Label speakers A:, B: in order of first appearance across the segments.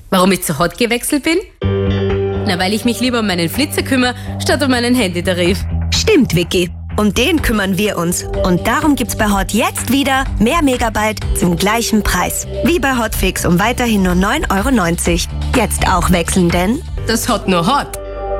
A: Warum ich zu Hot gewechselt bin? Na, weil ich mich lieber um meinen Flitzer kümmere, statt um meinen Handytarif.
B: Stimmt, Vicky. Um den kümmern wir uns. Und darum gibt's bei Hot jetzt wieder mehr Megabyte zum gleichen Preis. Wie bei Hotfix um weiterhin nur 9,90 €. Jetzt auch wechseln, denn
A: Das Hot nur Hot.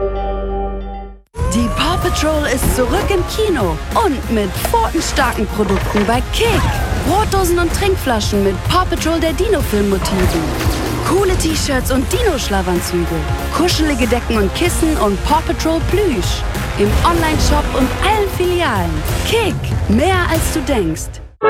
C: Die Paw Patrol ist zurück im Kino und mit pfotenstarken Produkten bei Kick. Brotdosen und Trinkflaschen mit Paw Patrol der Dino-Film-Motiven. Coole T-Shirts und Dino-Schlafanzüge. Kuschelige Decken und Kissen und Paw Patrol Plüsch. Im Online-Shop und allen Filialen. Kick, mehr als du denkst.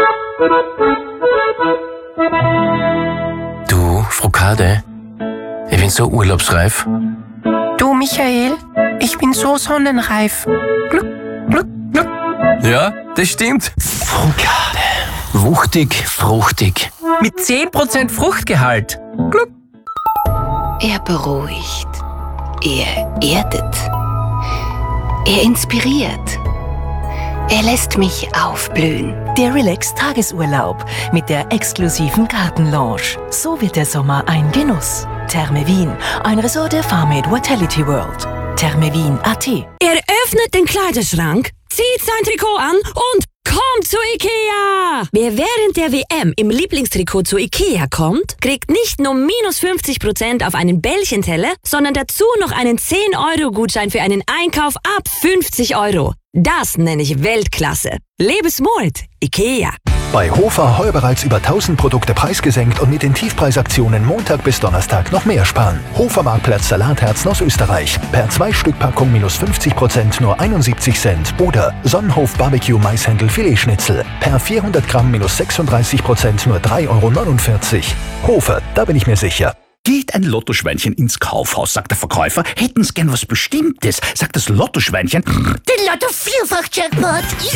D: Du, Frau Kade, ich bin so urlaubsreif.
E: Du, Michael, ich bin so sonnenreif. Gluck, gluck, gluck.
D: Ja, das stimmt. Frau Kade. Wuchtig, fruchtig.
E: Mit 10% Fruchtgehalt. Gluck.
F: Er beruhigt. Er erdet. Er inspiriert. Er lässt mich aufblühen.
G: Der Relax-Tagesurlaub mit der exklusiven Gartenlounge. So wird der Sommer ein Genuss. Therme Wien, ein Resort der Farmade Vitality World. Thermewien.at.
H: Er öffnet den Kleiderschrank, zieht sein Trikot an und kommt zu Ikea! Wer während der WM im Lieblingstrikot zu Ikea kommt, kriegt nicht nur minus 50% auf einen Bällchenteller, sondern dazu noch einen 10-Euro-Gutschein für einen Einkauf ab 50 €. Das nenne ich Weltklasse. Lebensmut, Ikea.
I: Bei Hofer heuer bereits über 1000 Produkte preisgesenkt und mit den Tiefpreisaktionen Montag bis Donnerstag noch mehr sparen. Hofer Marktplatz Salatherzen aus Österreich. Per 2-Stück-Packung minus 50% nur 71 Cent. Oder Sonnenhof Barbecue Maishändel Filetschnitzel. Per 400 Gramm minus 36% nur 3,49 €. Hofer, da bin ich mir sicher.
J: Geht ein Lottoschweinchen ins Kaufhaus, sagt der Verkäufer. Hätten's gern was Bestimmtes, sagt das Lottoschweinchen.
K: Den Lotto-Vielfach-Jackpot.